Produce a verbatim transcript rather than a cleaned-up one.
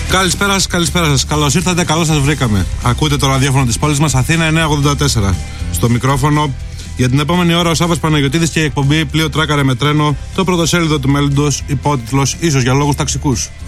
Καλησπέρα σας, καλησπέρα σας. Καλώς ήρθατε, καλώς σας βρήκαμε. Ακούτε το ραδιόφωνο της πόλης μας, Αθήνα εννιακόσια ογδόντα τέσσερα. Στο μικρόφωνο για την επόμενη ώρα ο Σάββας Παναγιωτίδης και η εκπομπή Πλοίο Τράκαρε με τρένο, το πρωτοσέλιδο του μέλλοντος, υπότιτλος ίσως για λόγους ταξικούς.